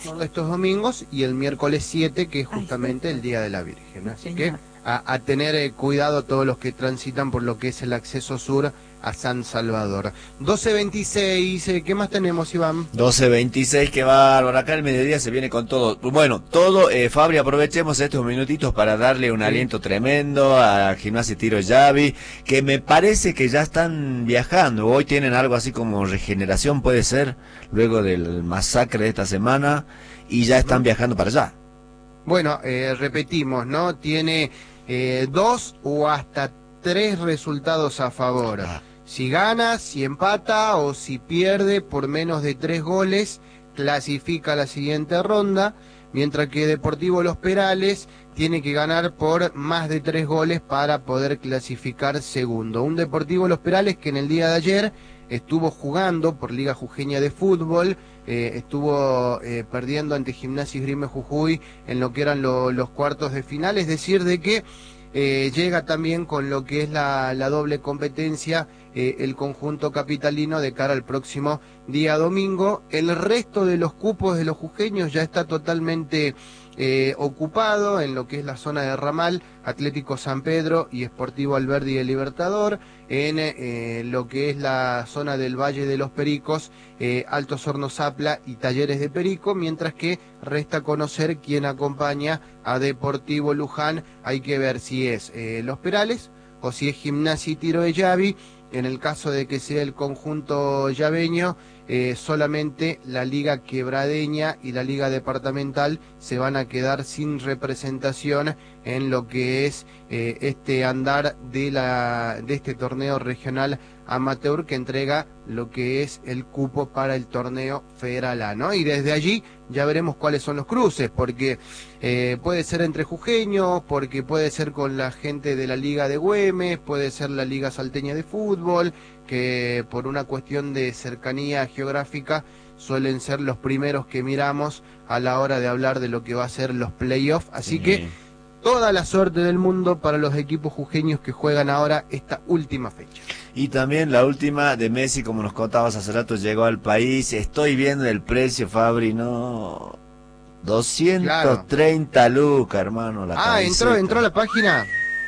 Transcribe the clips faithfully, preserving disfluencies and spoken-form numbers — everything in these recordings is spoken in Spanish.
de estos domingos y el miércoles siete, que es justamente el Día de la Virgen. Así que a, a tener eh, cuidado todos los que transitan por lo que es el acceso sur a San Salvador. doce veintiséis, eh, ¿qué más tenemos, Iván? doce veintiséis, qué bárbaro. Acá el mediodía se viene con todo. Bueno, todo, eh, Fabri, aprovechemos estos minutitos para darle un sí. aliento tremendo a Gimnasia y Tiro Yavi, que me parece que ya están viajando. Hoy tienen algo así como regeneración, puede ser, luego del masacre de esta semana, y ya están viajando para allá. Bueno, eh, repetimos, ¿no? Tiene eh, dos o hasta tres resultados a favor. Ah. Si gana, si empata o si pierde por menos de tres goles, clasifica a la siguiente ronda, mientras que Deportivo Los Perales tiene que ganar por más de tres goles para poder clasificar segundo. Un Deportivo Los Perales que en el día de ayer estuvo jugando por Liga Jujeña de Fútbol, eh, estuvo eh, perdiendo ante Gimnasia y Esgrima Jujuy en lo que eran lo, los cuartos de final, es decir, de que eh, llega también con lo que es la, la doble competencia eh, el conjunto capitalino de cara al próximo día domingo. El resto de los cupos de los jujeños ya está totalmente eh, ocupado en lo que es la zona de Ramal, Atlético San Pedro y Sportivo Alberdi de Libertador. En eh, lo que es la zona del Valle de los Pericos, eh, Altos Hornos Zapla y Talleres de Perico, mientras que resta conocer quién acompaña a Deportivo Luján. Hay que ver si es eh, Los Perales o si es Gimnasia y Tiro de Yavi. En el caso de que sea el conjunto llaveño, eh, solamente la Liga Quebradeña y la Liga Departamental se van a quedar sin representación en lo que es eh, este andar de, la, de este torneo regional amateur que entrega lo que es el cupo para el torneo federal A, ¿no? Y desde allí ya veremos cuáles son los cruces, porque eh, puede ser entre jujeños, porque puede ser con la gente de la Liga de Güemes, puede ser la Liga Salteña de Fútbol, que por una cuestión de cercanía geográfica suelen ser los primeros que miramos a la hora de hablar de lo que va a ser los playoffs, así sí. que toda la suerte del mundo para los equipos jujeños que juegan ahora esta última fecha. Y también la última de Messi, como nos contabas hace rato, llegó al país. Estoy viendo el precio, Fabri, no... doscientos treinta claro. lucas, hermano. La ah, entró, entró a la página.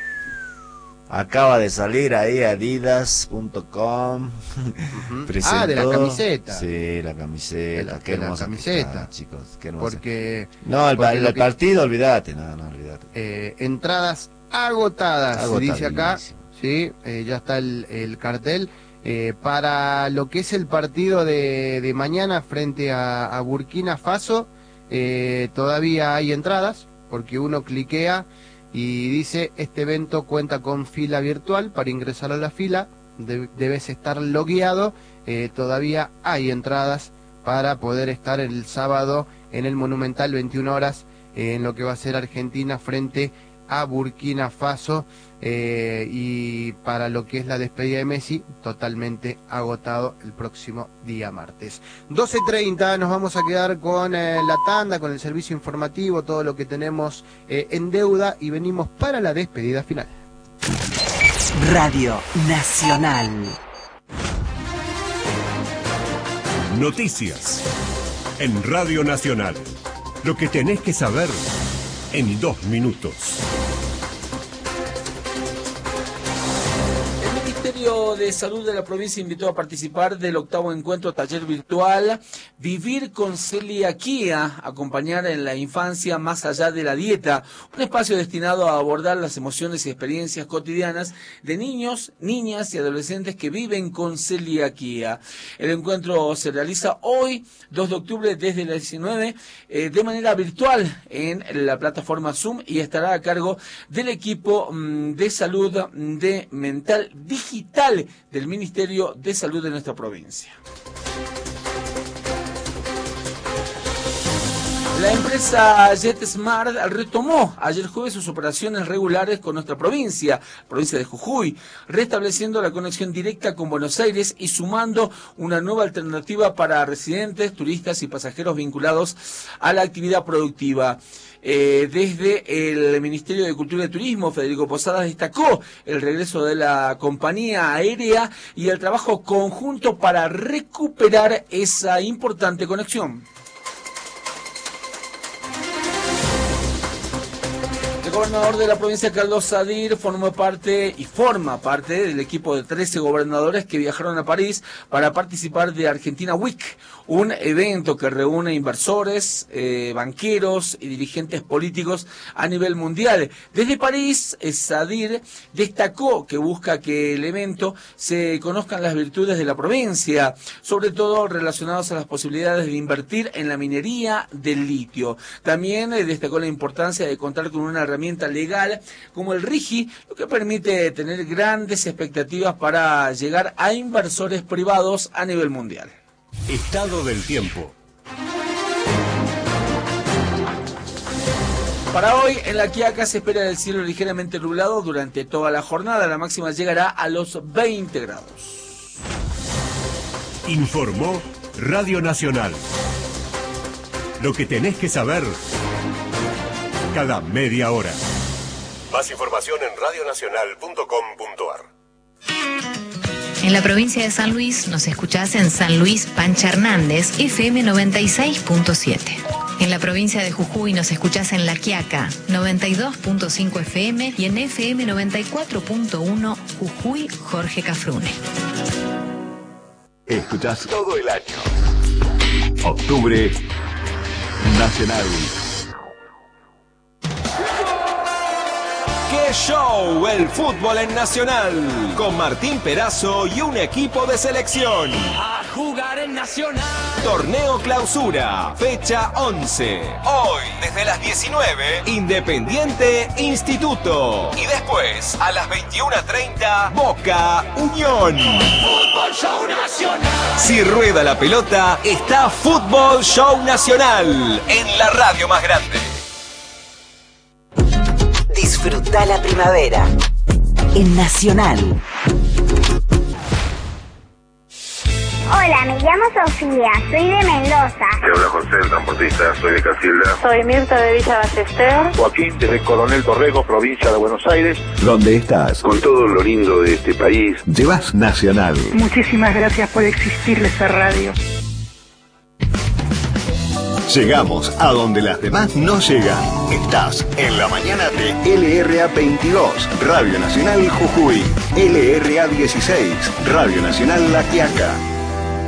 Acaba de salir ahí adidas punto com. Uh-huh. Ah, de la camiseta. Sí, la camiseta. La, qué hermosa la camiseta. Está, chicos, qué hermosa. Porque... No, el, porque el, el que... partido, olvídate, no, no, olvídate. Eh, entradas agotadas, se dice acá. Sí, eh, ya está el, el cartel. Eh, para lo que es el partido de, de mañana frente a, a Burkina Faso, eh, todavía hay entradas, porque uno cliquea y dice, este evento cuenta con fila virtual. Para ingresar a la fila de, debes estar logueado. Eh, todavía hay entradas para poder estar el sábado en el Monumental, veintiuna horas, eh, en lo que va a ser Argentina frente a Burkina Faso. Eh, y para lo que es la despedida de Messi, totalmente agotado el próximo día martes. doce treinta, nos vamos a quedar con eh, la tanda, con el servicio informativo, todo lo que tenemos eh, en deuda, y venimos para la despedida final. Radio Nacional. Noticias en Radio Nacional. Lo que tenés que saber en dos minutos. El Ministerio de Salud de la provincia invitó a participar del octavo encuentro taller virtual Vivir con Celiaquía, acompañar en la infancia más allá de la dieta, un espacio destinado a abordar las emociones y experiencias cotidianas de niños, niñas y adolescentes que viven con celiaquía. El encuentro se realiza hoy, dos de octubre, desde las diecinueve, eh, de manera virtual en la plataforma Zoom, y estará a cargo del equipo mmm, de salud de mental digital del Ministerio de Salud de nuestra provincia. La empresa JetSmart retomó ayer jueves sus operaciones regulares con nuestra provincia, provincia de Jujuy, restableciendo la conexión directa con Buenos Aires y sumando una nueva alternativa para residentes, turistas y pasajeros vinculados a la actividad productiva. Eh, desde el Ministerio de Cultura y Turismo, Federico Posadas destacó el regreso de la compañía aérea y el trabajo conjunto para recuperar esa importante conexión. gobernador de la provincia, Carlos Sadir, formó parte y forma parte del equipo de trece gobernadores que viajaron a París para participar de Argentina Week, un evento que reúne inversores, eh, banqueros y dirigentes políticos a nivel mundial. Desde París, Sadir destacó que busca que el evento se conozcan las virtudes de la provincia, sobre todo relacionados a las posibilidades de invertir en la minería del litio. También eh, destacó la importancia de contar con una herramienta legal como el RIGI, lo que permite tener grandes expectativas para llegar a inversores privados a nivel mundial. Estado del tiempo. Para hoy, en La Quiaca se espera el cielo ligeramente nublado durante toda la jornada. La máxima llegará a los veinte grados. Informó Radio Nacional. Lo que tenés que saber cada media hora. Más información en radionacional punto com punto a r. En la provincia de San Luis nos escuchás en San Luis Pancha Hernández, F M noventa y seis punto siete. En la provincia de Jujuy nos escuchás en La Quiaca, noventa y dos punto cinco F M y en F M noventa y cuatro punto uno Jujuy, Jorge Cafrune. Escuchás todo el año. Octubre Nacional. ¡Qué show! El fútbol en Nacional. Con Martín Perazo y un equipo de selección. A jugar en Nacional. Torneo Clausura, fecha once. Hoy, desde las diecinueve, Independiente Instituto. Y después, a las veintiuna treinta, Boca Unión. Fútbol Show Nacional. Si rueda la pelota, está Fútbol Show Nacional. En la radio más grande. Disfruta la primavera en Nacional. Hola, me llamo Sofía, soy de Mendoza. Te habla José, el transportista, soy de Casilda. Soy Mirta de Villa Ballester. Joaquín, desde Coronel Torrego, provincia de Buenos Aires. ¿Dónde estás? Con todo lo lindo de este país. Llevas Nacional. Muchísimas gracias por existirle esta radio. Llegamos a donde las demás no llegan. Estás en la mañana de L R A veintidós, Radio Nacional Jujuy, L R A dieciséis, Radio Nacional La Quiaca.